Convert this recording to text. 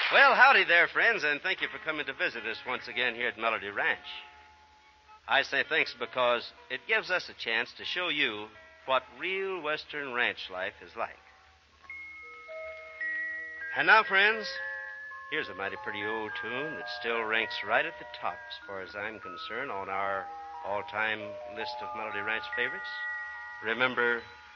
Well, howdy there, friends, and thank you for coming to visit us once again here at Melody Ranch. I say thanks because it gives us a chance to show you what real Western ranch life is like. And now, friends, here's a mighty pretty old tune that still ranks right at the top, as far as I'm concerned, on our all-time list of Melody Ranch favorites. Remember